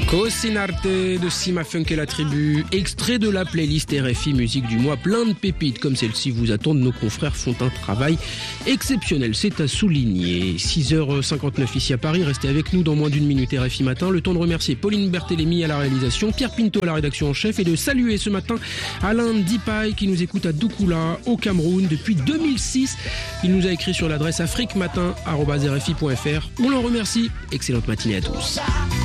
Cosinarte de Sima Funk et la tribu, extrait de la playlist RFI Musique du mois, plein de pépites comme celle-ci vous attendent, nos confrères font un travail exceptionnel, c'est à souligner. 6h59 ici à Paris, restez avec nous dans moins d'une minute RFI Matin, le temps de remercier Pauline Berthélémy à la réalisation, Pierre Pinto à la rédaction en chef et de saluer ce matin Alain Dipaï qui nous écoute à Doukoula au Cameroun depuis 2006. Il nous a écrit sur l'adresse afriquematin@rfi.fr. On l'en remercie, excellente matinée à tous.